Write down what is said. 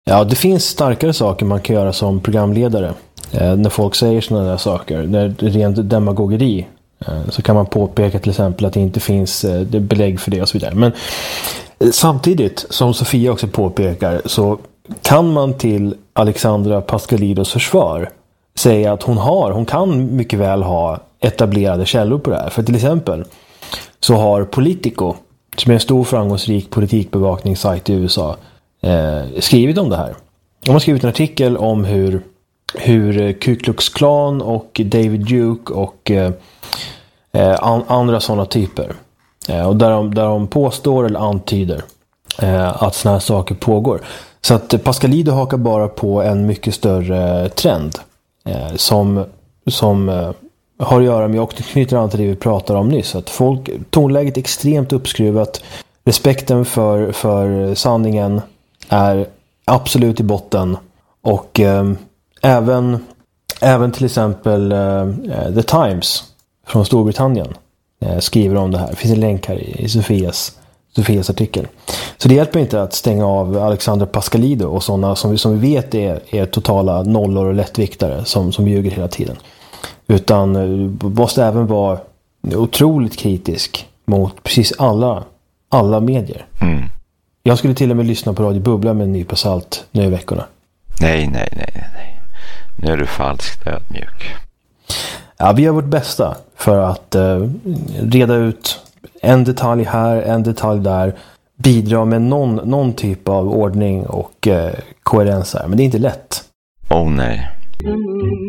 Ja, det finns starkare saker man kan göra som programledare. När folk säger sådana där saker, när det är rent demagogeri, så kan man påpeka till exempel att det inte finns det belägg för det och så vidare. Men samtidigt, som Sofia också påpekar, så kan man till Alexandra Pascalidous försvar säga att hon kan mycket väl ha etablerade källor på det här. För till exempel så har Politico, som är en stor framgångsrik politikbevakningssajt i USA, skrivit om det här. De har skrivit en artikel om hur Ku Klux Klan och David Duke och andra sådana typer, och där de påstår eller antyder att såna här saker pågår. Så att Pascalidou hakar bara på en mycket större trend som har att göra med, och det knyter an till det vi pratade om nyss, att tonläget är extremt uppskruvat, respekten för sanningen är absolut i botten, och även till exempel The Times från Storbritannien skriver om det här. Det finns en länk här i Sofias artikel. Så det hjälper inte att stänga av Alexandra Pascalidou och sådana som vi vet är totala nollor och lättviktare som ljuger hela tiden. Utan måste även vara otroligt kritisk mot precis alla medier. Mm. Jag skulle till och med lyssna på Radio Bubbla med en nypa salt nu i veckorna. Nej. Nu är du falskt ödmjuk. Ja, vi gör vårt bästa för att reda ut en detalj här, en detalj där, bidra med någon typ av ordning och koherens här. Men det är inte lätt. Nej.